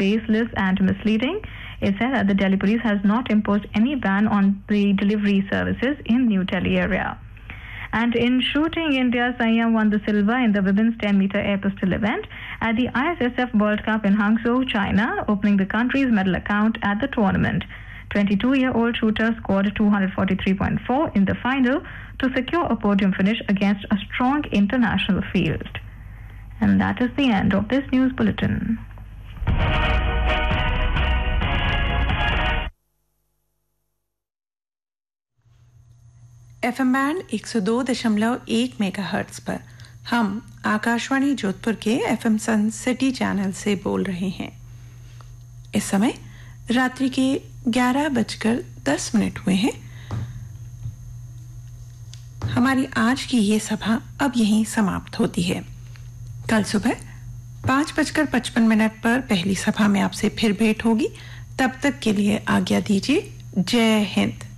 baseless and misleading. It said that the Delhi police has not imposed any ban on the delivery services in New Delhi area. And in shooting, India's Saiyam won the silver in the women's 10-meter air pistol event at the ISSF World Cup in Hangzhou, China, opening the country's medal account at the tournament. 22-year-old shooter scored 243.4 in the final to secure a podium finish against a strong international field. And that is the end of this news bulletin. FM band 102.1 megahertz पर हम आकाशवाणी जोधपुर के FM सन city channel से बोल रहे हैं। इस समय रात्रि के 11:10 हुए हैं। हमारी आज की ये सभा अब यहीं समाप्त होती है। कल सुबह 5:55 पर पहली सभा में आपसे फिर भेंट होगी। तब तक के लिए आज्ञा दीजिए। जय हिंद।